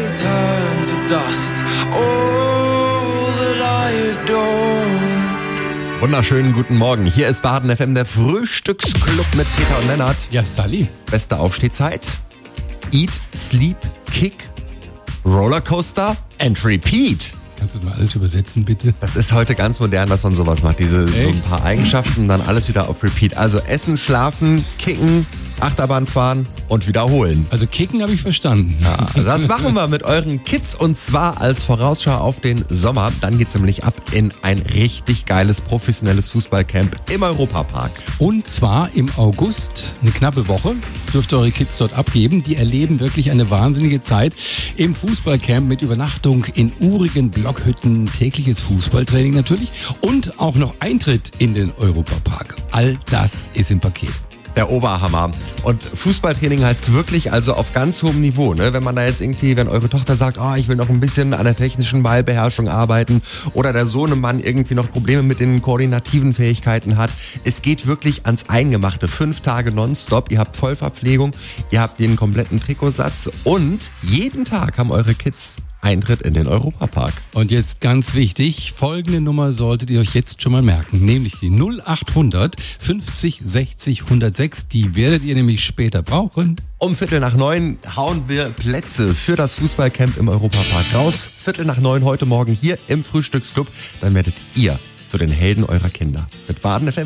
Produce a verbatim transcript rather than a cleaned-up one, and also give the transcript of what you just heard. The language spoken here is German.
turn to dust. All that I adore. Wunderschönen guten Morgen. Hier ist Baden F M, der Frühstücksclub mit Peter und Lennart. Ja, Sally. Beste Aufstehzeit. Eat, Sleep, Kick, Rollercoaster and Repeat. Kannst du mal alles übersetzen, bitte? Das ist heute ganz modern, dass man sowas macht. Diese so ein paar Eigenschaften und dann alles wieder auf Repeat. Also essen, schlafen, kicken, Achterbahn fahren und wiederholen. Also kicken habe ich verstanden. Ja, das machen wir mit euren Kids und zwar als Vorausschau auf den Sommer. Dann geht's nämlich ab in ein richtig geiles professionelles Fußballcamp im Europapark. Und zwar im August, eine knappe Woche, dürft ihr eure Kids dort abgeben. Die erleben wirklich eine wahnsinnige Zeit im Fußballcamp mit Übernachtung in urigen Blockhütten, tägliches Fußballtraining natürlich und auch noch Eintritt in den Europapark. All das ist im Paket. Der Oberhammer. Und Fußballtraining heißt wirklich also auf ganz hohem Niveau. Ne? Wenn man da jetzt irgendwie, wenn eure Tochter sagt, oh, ich will noch ein bisschen an der technischen Ballbeherrschung arbeiten oder der Sohnemann irgendwie noch Probleme mit den koordinativen Fähigkeiten hat. Es geht wirklich ans Eingemachte. Fünf Tage nonstop. Ihr habt Vollverpflegung, ihr habt den kompletten Trikotsatz und jeden Tag haben eure Kids Eintritt in den Europapark. Und jetzt ganz wichtig, folgende Nummer solltet ihr euch jetzt schon mal merken, nämlich die null acht hundert fünfzig sechzig hundertsechs, die werdet ihr nämlich später brauchen. Um Viertel nach neun hauen wir Plätze für das Fußballcamp im Europapark raus. Viertel nach neun heute Morgen hier im Frühstücksclub, dann werdet ihr zu den Helden eurer Kinder. Mit Baden F M.